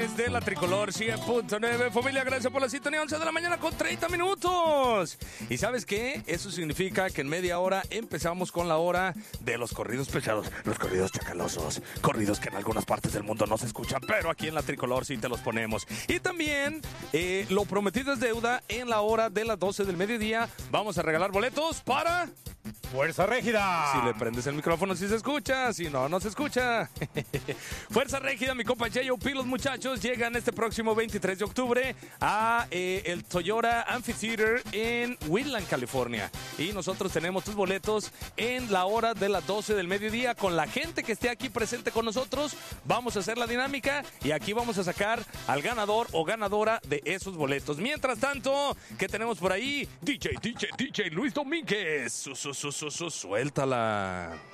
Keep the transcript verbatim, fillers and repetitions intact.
través de la Tricolor cien punto nueve. Familia, gracias por la sintonía. once de la mañana con treinta minutos. ¿Y sabes qué? Eso significa que en media hora empezamos con la hora de los corridos pesados, los corridos chacalosos, corridos que en algunas partes del mundo no se escuchan, pero aquí en la Tricolor sí te los ponemos. Y también, eh, lo prometido es deuda. En la hora de las doce del mediodía vamos a regalar boletos para... Fuerza Régida. Si le prendes el micrófono, si se escucha. Si no, no se escucha. Fuerza Régida, mi compa J O P, los muchachos llegan este próximo veintitrés de octubre a eh, el Toyota Amphitheater en Woodland, California. Y nosotros tenemos tus boletos en la hora de las doce del mediodía. Con la gente que esté aquí presente con nosotros, vamos a hacer la dinámica y aquí vamos a sacar al ganador o ganadora de esos boletos. Mientras tanto, ¿qué tenemos por ahí? D J, D J, D J Luis Domínguez. Su, su, su, su, su, suéltala.